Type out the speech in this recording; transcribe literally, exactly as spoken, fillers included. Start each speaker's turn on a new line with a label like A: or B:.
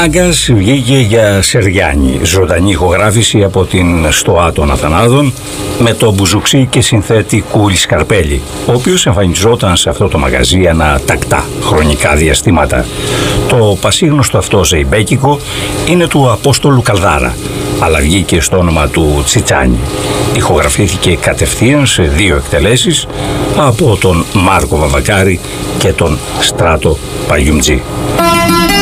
A: Μάγκας βγήκε για Σεριάννη, ζωντανή ηχογράφηση από την Στοά των Αθανάδων με το μπουζουξί και συνθέτη Κούλη Σκαρπέλη, ο οποίος εμφανιζόταν σε αυτό το μαγαζί ανά τακτά χρονικά διαστήματα. Το πασίγνωστο αυτό ζεϊμπέκικο είναι του Απόστολου Καλδάρα, αλλά βγήκε στο όνομα του Τσιτσάνι. Ηχογραφήθηκε κατευθείαν σε δύο εκτελέσεις από τον Μάρκο Βαβακάρη και τον Στράτο Παγιουμτζή.